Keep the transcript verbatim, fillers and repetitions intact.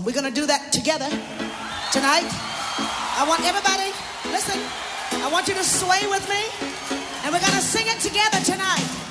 We're going to do that together tonight. I want everybody, listen, I want you to sway with me, and we're going to sing it together tonight.